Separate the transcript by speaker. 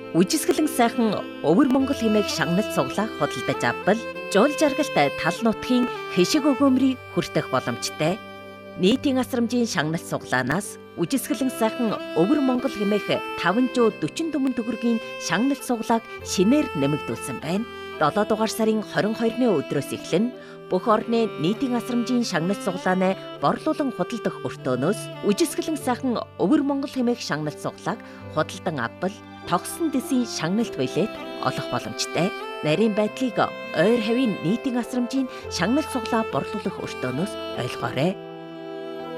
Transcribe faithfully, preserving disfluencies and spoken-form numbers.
Speaker 1: Үжисгэлэн сайхан Өвөр Монгол хэмээх шагнал цуглаа худалдаж авбал жуул жаргалтай тал нутгийн хишиг өгөөмрийг хүртэх боломжтой. Нийтийн асрамжийн шагнал цуглаанаас үжисгэлэн сайхан Өвөр Монгол хэмээх таван жуу дөрвөн түмэн төгрөгийн шагнал цуглааг шинээр нэмэгдүүлсэн байна. долоо дугаар сарын хорин хоёрны өдрөөс эхлэн бүх орны нийтийн асрамжийн шагнал цуглаанаа борлуулан худалдах өртөөнөөс үжисгэлэн сайхан Өвөр Монгол хэмээх шагнал цуглааг худалдан авбал тогсон дэсийн шагналт билет олох боломжтой. Нарийн байдлыг ойр хавийн нийтийн асрамжийн шагнал цуглаа борлуулах өртөөнөөс ойлгоорой.